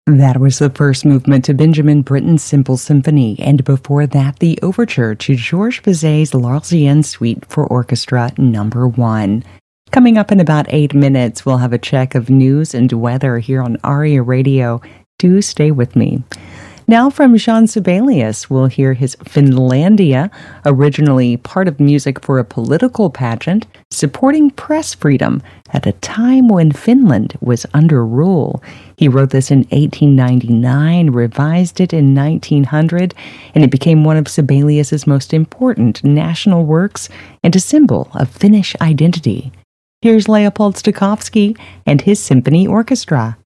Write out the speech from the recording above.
That was the first movement to Benjamin Britten's Simple Symphony, and before that, the overture to Georges Bizet's L'Arlésienne Suite for Orchestra Number 1. Coming up in about 8 minutes, we'll have a check of news and weather here on ARIA Radio. Do stay with me. Now from Jean Sibelius, we'll hear his Finlandia, originally part of music for a political pageant, supporting press freedom at a time when Finland was under rule. He wrote this in 1899, revised it in 1900, and it became one of Sibelius's most important national works and a symbol of Finnish identity. Here's Leopold Stokowski and his symphony orchestra.